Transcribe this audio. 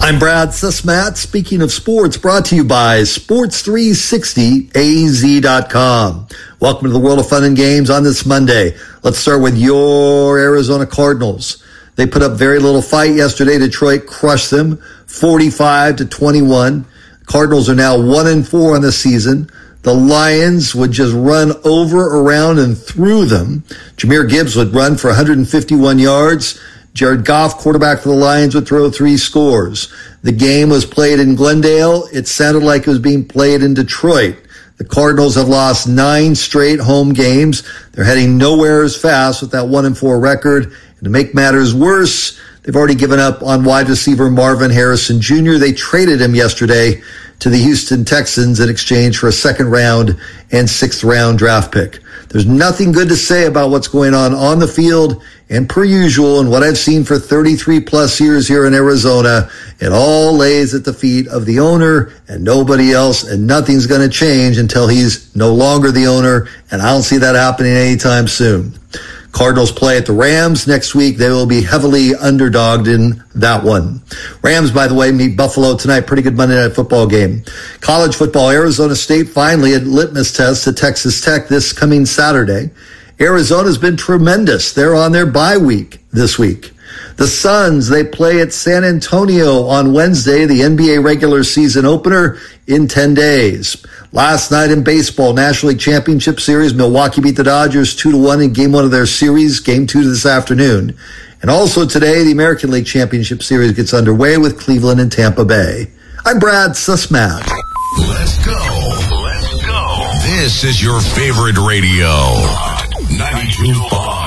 I'm Brad Susmat. Speaking of sports, brought to you by Sports360AZ.com. Welcome to the world of fun and games on this Monday. Let's start with your Arizona Cardinals. They put up very little fight yesterday. Detroit crushed them 45-21. Cardinals are now 1-4 on the season. The Lions would just run over, around, and through them. Jahmyr Gibbs would run for 151 yards. Jared Goff, quarterback for the Lions, would throw 3 scores. The game was played in Glendale. It sounded like it was being played in Detroit. The Cardinals have lost 9 straight home games. They're heading nowhere as fast with that 1-4 record. And to make matters worse, they've already given up on wide receiver Marvin Harrison Jr. They traded him yesterday to the Houston Texans in exchange for a 2nd round and 6th round draft pick. There's nothing good to say about what's going on the field. And per usual, and what I've seen for 33 plus years here in Arizona, it all lays at the feet of the owner and nobody else, and nothing's going to change until he's no longer the owner, and I don't see that happening anytime soon. Cardinals play at the Rams next week. They will be heavily underdogged in that one. Rams, by the way, meet Buffalo tonight. Pretty good Monday Night Football game. College football, Arizona State finally had litmus tests at Texas Tech this coming Saturday. Arizona's been tremendous. They're on their bye week this week. The Suns, they play at San Antonio on Wednesday, the NBA regular season opener in 10 days. Last night in baseball, National League Championship Series, Milwaukee beat the Dodgers 2-1 in Game 1 of their series, Game 2 this afternoon. And also today, the American League Championship Series gets underway with Cleveland and Tampa Bay. I'm Brad Susmat. Let's go. Let's go. This is your favorite radio. 92.5